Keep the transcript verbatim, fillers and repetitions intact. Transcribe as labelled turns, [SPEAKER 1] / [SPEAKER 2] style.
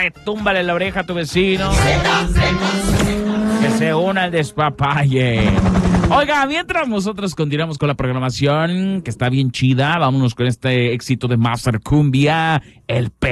[SPEAKER 1] túmbale la oreja a tu vecino. Que se una al despapalle. Oiga, mientras nosotros continuamos con la programación, que está bien chida, vámonos con este éxito de Master Cumbia, el